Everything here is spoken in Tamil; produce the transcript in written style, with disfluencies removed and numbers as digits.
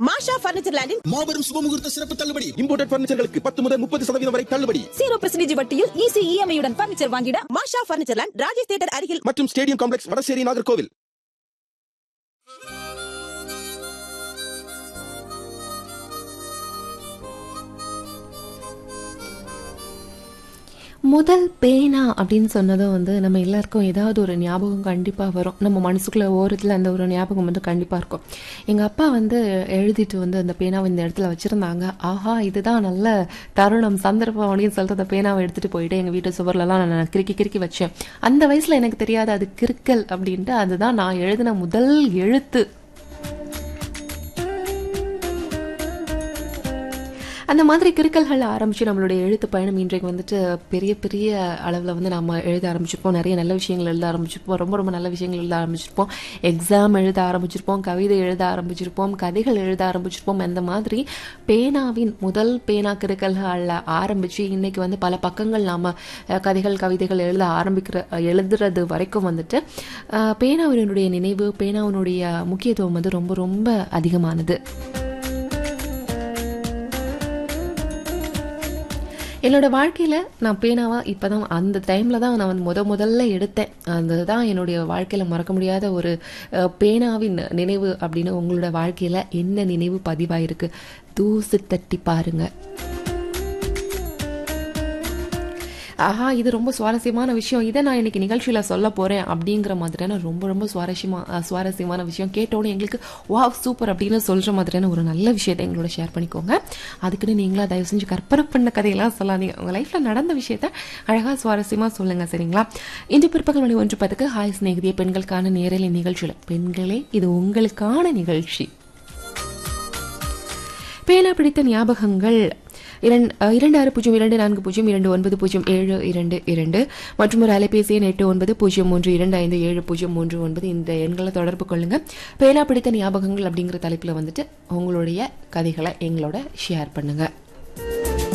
மாஷா பர்னிச்சர் லேண்டில் மாபெரும் சுபமுகூர்த்த சிறப்பு தள்ளுபடி. இம்போர்ட்டட் பர்னிச்சர்களுக்கு 10 முதல் 30% வரை தள்ளுபடி. 0% வட்டியில் ஈஸி இஎம்ஐயுடன் பர்னிச்சர் வாங்கிட மாஷா பர்னிச்சர் லேண்ட், ராஜேஷ் தியேட்டர் அருகில் மற்றும் ஸ்டேடியம் காம்ப்ளெக்ஸ், வடசேரி, நாகர்கோவில். முதல் பேனா அப்படின்னு சொன்னதும் வந்து நம்ம எல்லாருக்கும் ஏதாவது ஒரு ஞாபகம் கண்டிப்பாக வரும். நம்ம மனசுக்குள்ளே ஓரத்தில் அந்த ஒரு ஞாபகம் வந்து கண்டிப்பாக இருக்கும். எங்கள் அப்பா வந்து எழுதிட்டு வந்து அந்த பேனாவை இந்த இடத்துல வச்சுருந்தாங்க. ஆஹா, இதுதான் நல்ல தருணம், சந்தர்ப்பம் அப்படின்னு சொல்லிட்டு அந்த பேனாவை எடுத்துகிட்டு போயிட்டு எங்கள் வீட்டு சுவர்லலாம் நான் கிறுக்கி வச்சேன். அந்த வயசில் எனக்கு தெரியாது அது கிறுக்கல் அப்படின்ட்டு. அதுதான் நான் எழுதின முதல் எழுத்து. அந்த மாதிரி கிறுக்கல்கள் ஆரம்பித்து நம்மளுடைய எழுத்து பயணம் இன்றைக்கு வந்துட்டு பெரிய பெரிய அளவில் வந்து நம்ம எழுத ஆரம்பிச்சிருப்போம். நிறைய நல்ல விஷயங்கள் எழுத ஆரம்பிச்சிருப்போம். ரொம்ப ரொம்ப நல்ல விஷயங்கள் எழுத ஆரம்பிச்சிருப்போம். எக்ஸாம் எழுத ஆரம்பிச்சிருப்போம். கவிதை எழுத ஆரம்பிச்சிருப்போம். கதைகள் எழுத ஆரம்பிச்சிருப்போம். அந்த மாதிரி பேனாவின் முதல் பேனா கிறுக்கல்களில் ஆரம்பித்து இன்றைக்கி வந்து பல பக்கங்கள் நாம் கதைகள் கவிதைகள் எழுதுறது வரைக்கும் வந்துட்டு பேனாவினுடைய நினைவு, பேனாவினுடைய முக்கியத்துவம் வந்து ரொம்ப ரொம்ப அதிகமானது. என்னோட வாழ்க்கையில் நான் பேனாவாக இப்போ தான் அந்த டைமில் தான் நான் வந்து முதல்ல எடுத்தேன். அதுதான் என்னுடைய வாழ்க்கையில் மறக்க முடியாத ஒரு பேனாவின் நினைவு. அப்படின்னு உங்களோட வாழ்க்கையில் என்ன நினைவு பதிவாயிருக்கு? தூசு தட்டி பாருங்க. ஆஹா, இது ரொம்ப சுவாரஸ்யமான விஷயம், இதை நான் இன்னைக்கு நிகழ்ச்சியில் சொல்ல போகிறேன் அப்படிங்கிற மாதிரியான ரொம்ப ரொம்ப சுவாரஸ்யமான விஷயம் கேட்டோன்னே எங்களுக்கு வாவ் சூப்பர் அப்படின்னு சொல்கிற மாதிரியான ஒரு நல்ல விஷயத்தை எங்களோட ஷேர் பண்ணிக்கோங்க. அதுக்குன்னு நீங்களா தயவு செஞ்சு கற்பனை பண்ண கதையெல்லாம் சொல்லாதீங்க. உங்கள் லைஃப்பில் நடந்த விஷயத்த அழகாக சுவாரஸ்யமாக சொல்லுங்கள், சரிங்களா? இன்று பிற்பகல் மணி 1:10 ஹாய் சிநேகிதிய பெண்களுக்கான நேரலை நிகழ்ச்சியில் பெண்களே இது உங்களுக்கான நிகழ்ச்சி. பேனா பிடித்த ஞாபகங்கள் 260240290722 மற்றும் ஒரு அலைபேசி எண் 8903257039 இந்த எண்களை தொடர்பு கொள்ளுங்க. பேனா பிடித்த ஞாபகங்கள் அப்படிங்கிற தலைப்பில் வந்துட்டு உங்களுடைய கதைகளை எங்களோட ஷேர் பண்ணுங்க.